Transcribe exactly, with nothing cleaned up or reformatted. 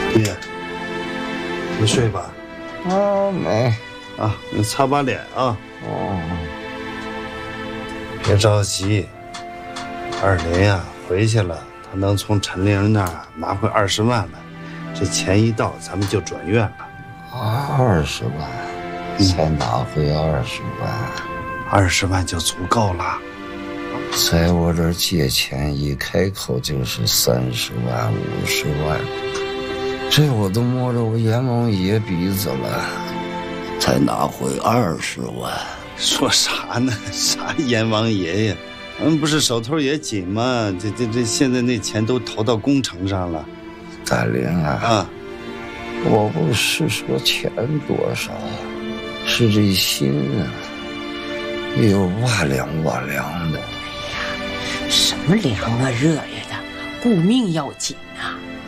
爹，你睡吧。 啊，没啊，你擦把脸啊。 哦， 别着急，二林呀、啊、回去了，他能从陈玲那儿拿回二十万来，这钱一到，咱们就转院了。 二十万，才拿回二十万， 二十万就足够了。 在我这儿借钱，一开口就是三十万、五十万，这我都摸着我阎王爷鼻子了，才拿回二十万。 说啥呢？啥阎王爷呀？咱们不是手头也紧吗？这这这，现在那钱都投到工程上了。 大林啊，啊，我不是说钱多少，是这心啊，也有哇凉哇凉的。 什么凉啊热呀的，顾命要紧啊！